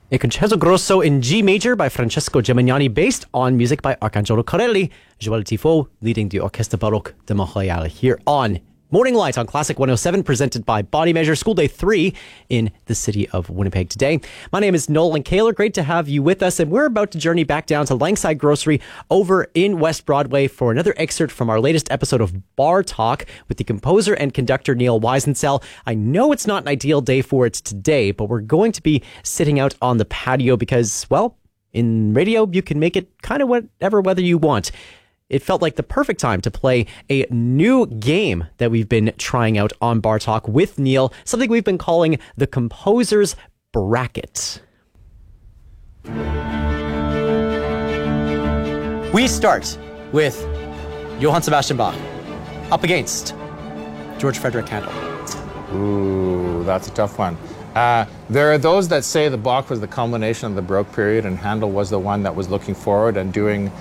A Concerto Grosso in G major by Francesco Gimignani, based on music by Arcangelo Corelli. Joël Tifo leading the Orchestre Baroque de Montréal here on Morning Light on Classic 107, presented by Body Measure. School Day 3 in the city of Winnipeg today. My name is Nolan Kaler. Great to have you with us, and we're about to journey back down to Langside Grocery over in West Broadway for another excerpt from our latest episode of Bar Talk with the composer and conductor Neil Weisensell. I know it's not an ideal day for it today, but we're going to be sitting out on the patio because, well, in radio, you can make it kind of whatever weather you want. It felt like the perfect time to play a new game that we've been trying out on Bar Talk with Neil, something we've been calling the Composer's Bracket. We start with Johann Sebastian Bach up against George Frederick Handel. Ooh, that's a tough one. There are those that say the Bach was the culmination of the Baroque period and Handel was the one that was looking forward and doing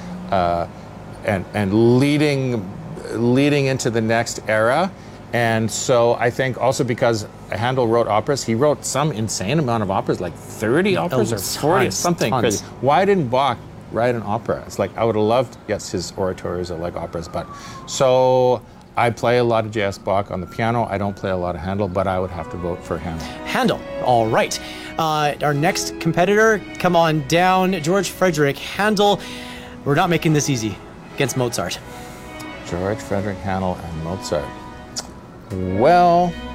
and leading into the next era. And so I think also because Handel wrote operas, he wrote some insane amount of operas, like 30 operas or 40 something. Because why didn't Bach write an opera? It's like I would have loved, yes, his oratorios are like operas, but so I play a lot of J.S. Bach on the piano. I don't play a lot of Handel, but I would have to vote for him. Handel, all right. Our next competitor, come on down, George Frederick Handel. We're not making this easy. Against Mozart. George Frederick Handel and Mozart. Well,